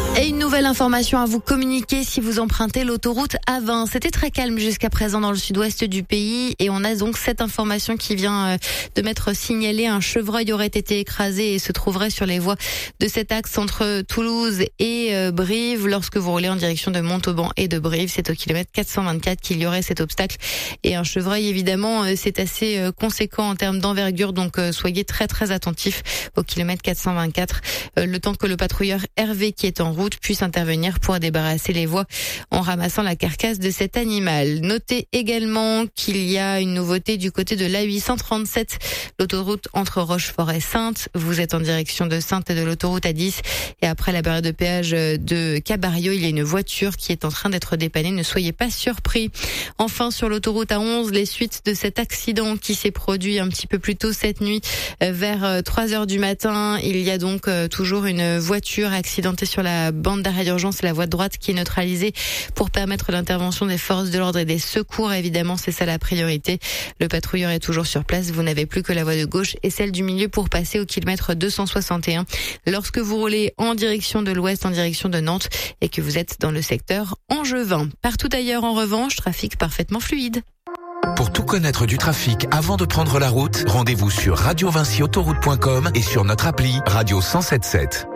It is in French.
Et une nouvelle information à vous communiquer si vous empruntez l'autoroute A20. C'était très calme jusqu'à présent dans le sud-ouest du pays et on a donc cette information qui vient de m'être signalée. Un chevreuil aurait été écrasé et se trouverait sur les voies de cet axe entre Toulouse et Brive. Lorsque vous roulez en direction de Montauban et de Brive, c'est au kilomètre 424 qu'il y aurait cet obstacle. Et un chevreuil, évidemment, c'est assez conséquent en termes d'envergure, donc soyez très très attentifs au kilomètre 424. Le temps que le patrouilleur Hervé qui est en route puisse intervenir pour débarrasser les voies en ramassant la carcasse de cet animal. Notez également qu'il y a une nouveauté du côté de l'A837, l'autoroute entre Rochefort et Saintes. Vous êtes en direction de Saintes et de l'autoroute A10 et après la barrière de péage de Cabario, il y a une voiture qui est en train d'être dépannée. Ne soyez pas surpris. Enfin, sur l'autoroute A11, les suites de cet accident qui s'est produit un petit peu plus tôt cette nuit vers 3h du matin. Il y a donc toujours une voiture accidentée sur la bande d'arrêt d'urgence, la voie de droite qui est neutralisée pour permettre l'intervention des forces de l'ordre et des secours. Évidemment, c'est ça la priorité. Le patrouilleur est toujours sur place. Vous n'avez plus que la voie de gauche et celle du milieu pour passer au kilomètre 261 lorsque vous roulez en direction de l'ouest, en direction de Nantes et que vous êtes dans le secteur angevin. Partout ailleurs, en revanche, trafic parfaitement fluide. Pour tout connaître du trafic avant de prendre la route, rendez-vous sur radiovinciautoroute.com et sur notre appli Radio 107.7.